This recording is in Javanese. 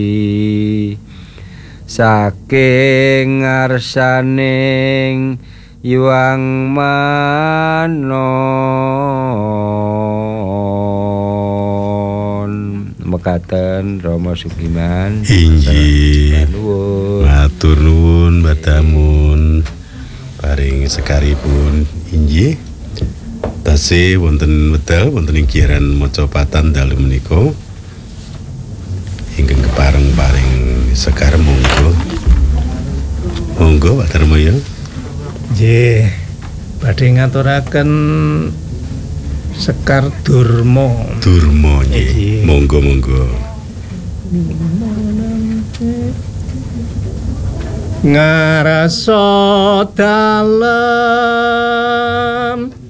saking ngarsaning Hyang Manon mekaten Rama Sugiman inggih matur nuwun badamun paring sekaripun inggih tasih wonten wedal wonten ing kiran macapatan dalu menika ingkang kepareng paring sekar monggo Pak Darmoyo nggih badhe ngaturaken sekar durma nggih monggo ngarasa dalem